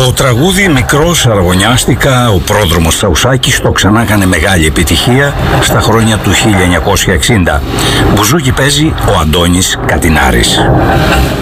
Το τραγούδι «Μικρός Αραγωνιάστηκα», ο πρόδρομος Τσαουσάκης το ξανά έκανε μεγάλη επιτυχία στα χρόνια του 1960. Μπουζούκι παίζει ο Αντώνης Κατινάρης.